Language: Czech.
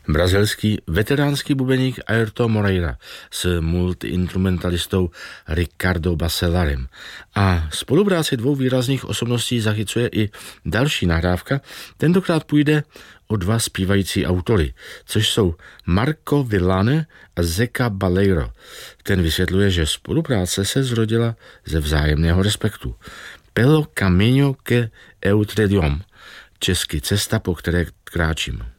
brazilský veteránský bubeník Ayrton Moreira s multiinstrumentalistou Ricardo Bacelarem. A spolupráci dvou výrazných osobností zachycuje i další nahrávka. Tentokrát půjde o dva zpívající autory, což jsou Marco Villane a Zeca Baleiro. Ten vysvětluje, že spolupráce se zrodila ze vzájemného respektu. Pelo caminho que eu trilhom, česky cesta, po které kráčím.